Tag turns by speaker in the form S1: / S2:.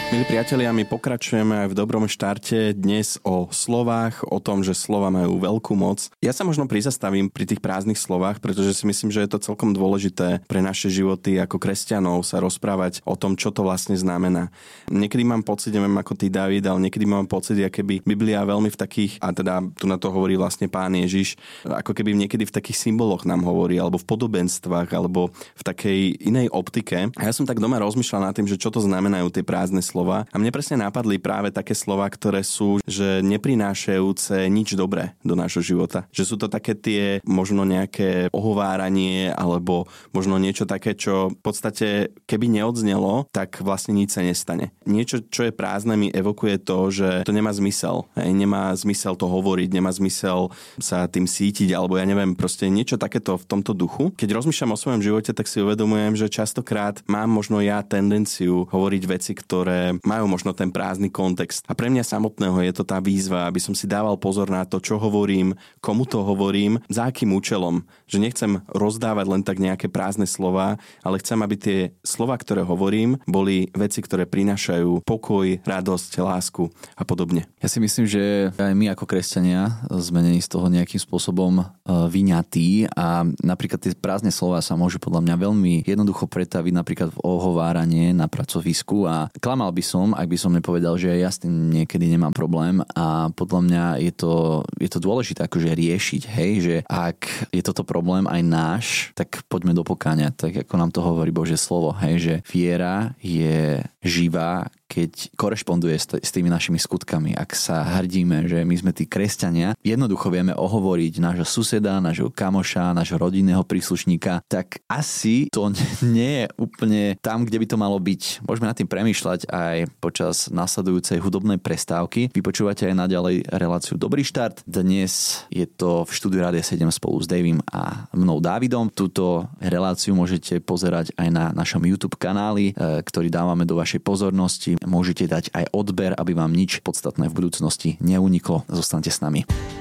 S1: Milí priatelia, my pokračujeme aj v dobrom štarte dnes o slovách, o tom, že slova majú veľkú moc. Ja sa možno prizastavím pri tých prázdnych slovách, pretože si myslím, že je to celkom dôležité pre naše životy ako kresťanov sa rozprávať o tom, čo to vlastne znamená. Niekedy mám pocit, neviem ako ty, David, ale niekedy mám pocit, ako keby Biblia veľmi v takých, a teda tu na to hovorí vlastne Pán Ježiš, ako keby niekedy v takých symboloch nám hovorí, alebo v podobenstvách, alebo v takej inej optike. A ja som tak doma rozmýšľal nad tým, že čo to znamenajú tie prázdne slova. A mne presne napadli práve také slová, ktoré sú, že neprinášajúce nič dobré do nášho života. Že sú to také tie možno nejaké ohováranie alebo možno niečo také, čo v podstate keby neodznelo, tak vlastne nič sa nestane. Niečo, čo je prázdne, mi evokuje to, že to nemá zmysel. Nemá zmysel to hovoriť, nemá zmysel sa tým sítiť, alebo ja neviem, proste niečo takéto v tomto duchu. Keď rozmýšľam o svojom živote, tak si uvedomujem, že častokrát mám možno ja tendenciu hovoriť veci, ktoré majú možno ten prázdny kontext. A pre mňa samotného je to tá výzva, aby som si dával pozor na to, čo hovorím, komu to hovorím, za akým účelom. Že nechcem rozdávať len tak nejaké prázdne slová, ale chcem, aby tie slová, ktoré hovorím, boli veci, ktoré prinášajú pokoj, radosť, lásku a podobne.
S2: Ja si myslím, že aj my ako kresťania sme z toho nejakým spôsobom vyňatí a napríklad tie prázdne slová sa môžu podľa mňa veľmi jednoducho pretaviť napríklad v ohováranie na pracovisku a klamal by som, ak by som nepovedal, že ja s tým niekedy nemám problém a podľa mňa je to dôležité akože riešiť, hej, že ak je toto problém aj náš, tak poďme do pokáňa, tak ako nám to hovorí Božie slovo, hej, že viera je živá, keď korešponduje s tými našimi skutkami. Ak sa hrdíme, že my sme tí kresťania, jednoducho vieme ohovoriť nášho suseda, nášho kamoša, nášho rodinného príslušníka, tak asi to nie je úplne tam, kde by to malo byť. Môžeme nad tým premýšľať aj počas nasledujúcej hudobnej prestávky. Vypočúvate aj naďalej reláciu Dobrý štart. Dnes je to v štúdiu Rádia 7 spolu s Davim a mnou Dávidom. Túto reláciu môžete pozerať aj na našom YouTube kanáli, ktorý dávame do vašej pozornosti. Môžete dať aj odber, aby vám nič podstatné v budúcnosti neuniklo. Zostaňte s nami.